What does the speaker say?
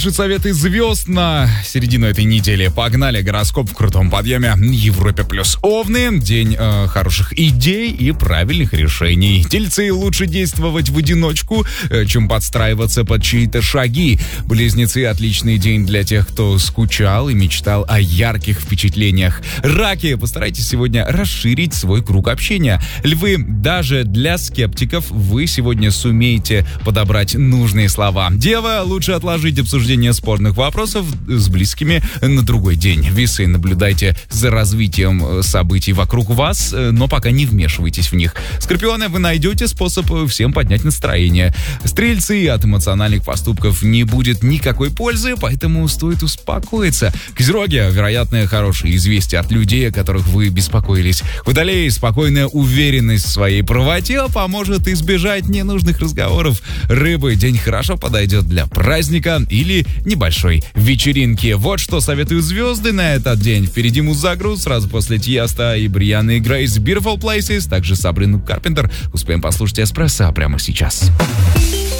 Советы звезд на середину этой недели. Погнали, гороскоп в крутом подъеме. Европе плюс Овны. День хороших идей и правильных решений. Тельцы, лучше действовать в одиночку, чем подстраиваться под чьи-то шаги. Близнецы, отличный день для тех, кто скучал и мечтал о ярких впечатлениях. Раки, постарайтесь сегодня расширить свой круг общения. Львы, даже для скептиков вы сегодня сумеете подобрать нужные слова. Дева, лучше отложить обсуждение спорных вопросов с близкими на другой день. Весы, наблюдайте за развитием событий вокруг вас, но пока не вмешивайтесь в них. Скорпионы, вы найдете способ всем поднять настроение. Стрельцы, от эмоциональных поступков не будет никакой пользы, поэтому стоит успокоиться. Козероги, вероятно, хорошие известия от людей, о которых вы беспокоились. Водолеи, спокойная уверенность в своей правоте поможет избежать ненужных разговоров. Рыбы, день хорошо подойдет для праздника или небольшой вечеринки. Вот что советуют звезды на этот день. Впереди муз-загруз, сразу после Тиеста и Брианы Грейс Beautiful Places, также Сабрину Карпентер. Успеем послушать «Эспрессо» прямо сейчас.